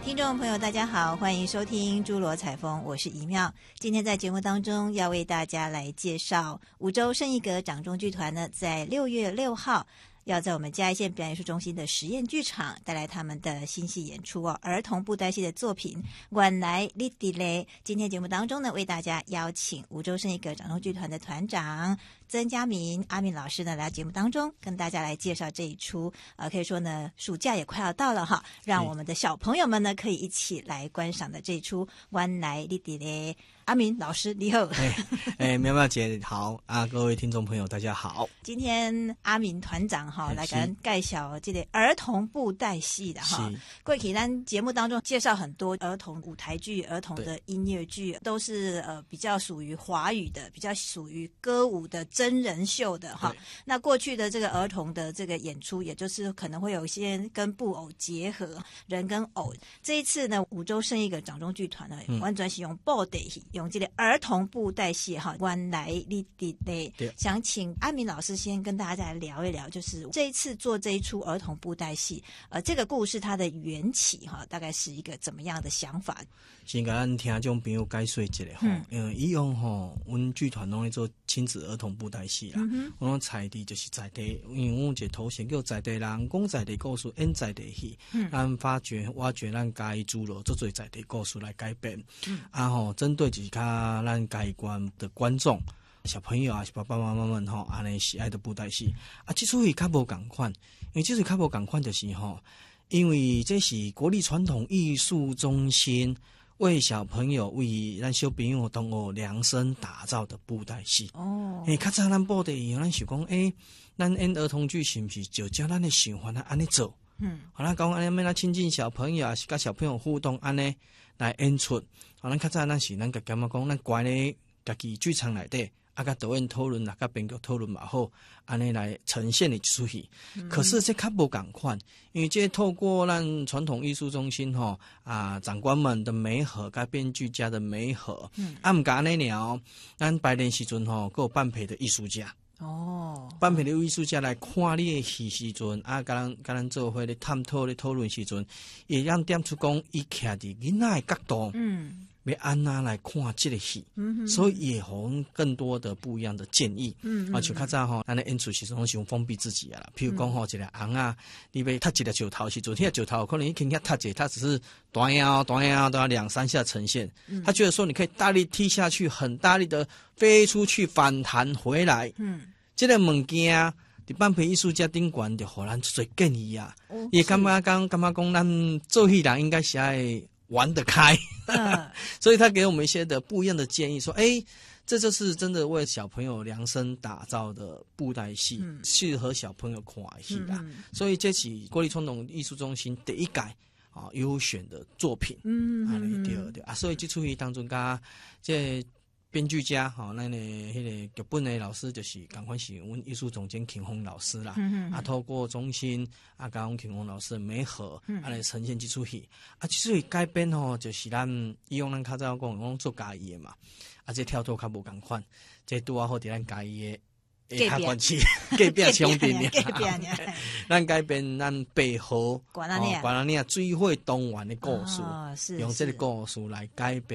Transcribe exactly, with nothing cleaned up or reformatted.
听众朋友大家好，欢迎收听诸罗采风，我是怡妙。今天在节目当中要为大家来介绍五洲圣一阁掌中剧团呢，在六月六号要在我们嘉义县表演艺术中心的实验剧场带来他们的新戏演出哦，儿童布袋戏的作品原来你伫咧。今天节目当中呢，为大家邀请五洲圣一阁掌中剧团的团长曾嘉明阿明老师呢，来节目当中跟大家来介绍这一出呃，可以说呢暑假也快要到了哈，让我们的小朋友们呢可以一起来观赏的这一出原来你伫咧。阿明老师你好。 哎哎，苗苗姐好啊，各位听众朋友大家好。 今天阿明团长哈来给咱介绍这个儿童布袋戏的哈。过去咱节目当中介绍很多儿童舞台剧、儿童的音乐剧，都是呃比较属于华语的，比较属于歌舞的真人秀的哈。那过去的这个儿童的这个演出，也就是可能会有一些跟布偶结合，人跟偶。这一次呢，五洲圣一阁掌中剧团呢，嗯、完全是用布袋戏。用这个儿童布袋戏哈，原来你伫咧，想请阿明老师先跟大家来聊一聊，就是这一次做这一出儿童布袋戏，呃，这个故事它的缘起哈，大概是一个怎么样的想法？ 先给咱听众朋友解说一下哈，嗯，以往吼，阮剧团拢咧做亲子儿童布袋戏啦，嗯、我讲在地就是在地，因为我有一个头衔叫在地人，讲在地故事，演在地戏，嗯、咱发掘挖掘咱家己主流，做做在地故事来改编，嗯、啊吼，针对就是较咱家己观的观众。小朋友啊，爸爸妈妈们吼，安尼喜爱的布袋戏啊，这出戏较无共款，因为这出较无共款就是吼，因为这是国立传统艺术中心为小朋友为咱小朋友同学量身打造的布袋戏。哦，诶，较早咱布袋戏，咱想讲，诶，咱演儿童剧是不是就照咱的想法来安尼做？嗯，好啦，讲安尼，要咱亲近小朋友，也是甲小朋友互动安尼来演出。好，咱较早咱是咱个感觉讲，咱关咧家己剧场内底。啊，甲导演讨论啦，甲编剧讨论嘛好，安尼来呈现的一出戏。嗯、可是这较无共款，因为这透过咱传统艺术中心吼啊长官们的媒合，甲编剧家的媒合，嗯、啊毋甲安尼了，咱排练时阵吼，还有伴陪的艺术家。哦，伴陪的艺术家来看你的戏时阵，啊，甲咱甲咱做伙咧探讨咧讨论时阵，也让点出讲伊徛伫囡仔的角度。嗯。要安那来看这个戏，嗯、所以也有更多的不一样的建议。嗯，啊，像较早吼，咱咧演出时阵想封闭自己啊啦。譬如讲吼，一个红啊，你要踢一个石头时阵，迄个石头可能一轻轻踢一下，它只是短呀短呀，都要两三下呈现。嗯、他觉得说你可以大力踢下去，很大力的飞出去，反弹回来。嗯，这个物件。伫伴陪艺术家顶悬，就互咱做建议啊。伊感觉讲，感觉讲，咱做戏人应该是爱玩得开，嗯、所以他给我们一些的不一样的建议，说，哎、欸，这就是真的为小朋友量身打造的布袋戏，嗯、适合小朋友看的戏啦。嗯、所以这是国立传统艺术中心第一届啊优选的作品，嗯，啊对对啊，所以这出戏当中加这。编剧家吼，咱的迄个剧本的老师就是赶快是阮艺术总监秦峰老师啦。嗯、啊，透过中心啊，甲阮秦峰老师的媒合，嗯、啊来呈现这出戏。啊，这出戏改编吼，就是咱以往咱较早讲，讲做家己的嘛。啊，这跳脱较无共款，这拄啊好伫咱家己的下关系，隔壁兄弟呢。咱改编咱背后，关阿尼啊，水火东源的故事，哦、用这个故事来改编。